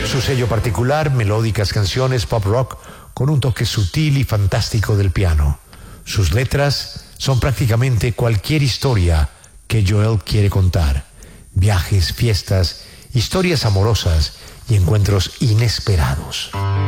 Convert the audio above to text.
su sello particular, melódicas canciones pop rock con un toque sutil y fantástico del piano. Sus letras son prácticamente cualquier historia que Joel quiere contar. Viajes, fiestas, historias amorosas y encuentros inesperados.